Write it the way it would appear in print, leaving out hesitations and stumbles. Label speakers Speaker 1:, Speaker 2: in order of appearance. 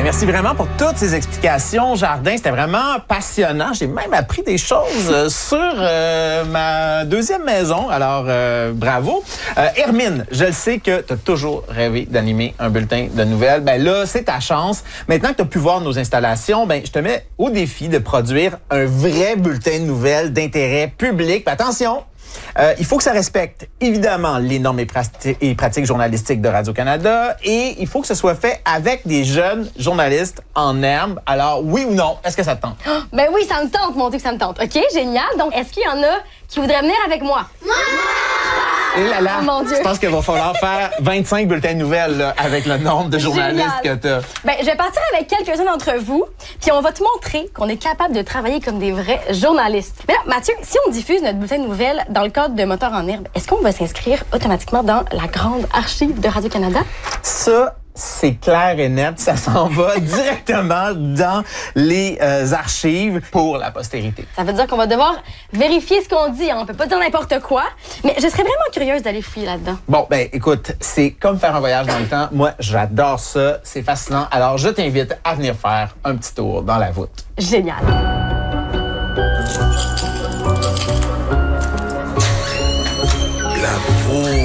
Speaker 1: merci vraiment pour toutes ces explications, Jardin. C'était vraiment passionnant. J'ai même appris des choses sur ma deuxième maison. Alors, bravo. Hermine, je le sais que tu as toujours rêvé d'animer un bulletin de nouvelles. Ben là, c'est ta chance. Maintenant que tu as pu voir nos installations, ben je te mets au défi de produire un vrai bulletin de nouvelles d'intérêt public. Puis attention! Il faut que ça respecte, évidemment, les normes et pratiques journalistiques de Radio-Canada et il faut que ce soit fait avec des jeunes journalistes en herbe. Alors, oui ou non, est-ce que ça te tente?
Speaker 2: Oh, ben oui, ça me tente, mon Dieu, que ça me tente. OK, génial. Donc, est-ce qu'il y en a qui voudraient venir avec moi?
Speaker 1: Et là,
Speaker 2: Oh, mon Dieu.
Speaker 1: je pense qu'il va falloir faire 25 bulletins de nouvelles là, avec le nombre de journalistes
Speaker 2: Génial.
Speaker 1: que tu as.
Speaker 2: Ben, je vais partir avec quelques-uns d'entre vous, puis on va te montrer qu'on est capable de travailler comme des vrais journalistes. Mais là, Mathieu, si on diffuse notre bulletin de nouvelles dans le cadre de Moteur en herbe, est-ce qu'on va s'inscrire automatiquement dans la grande archive de Radio-Canada?
Speaker 1: Ça, c'est clair et net. Ça s'en va directement dans les archives pour la postérité.
Speaker 2: Ça veut dire qu'on va devoir vérifier ce qu'on dit. Hein. On peut pas dire n'importe quoi. Mais je serais vraiment curieuse d'aller fouiller là-dedans.
Speaker 1: Bon, ben écoute, c'est comme faire un voyage dans le temps. Moi, j'adore ça. C'est fascinant. Alors, je t'invite à venir faire un petit tour dans la voûte.
Speaker 2: Génial.
Speaker 3: La voûte.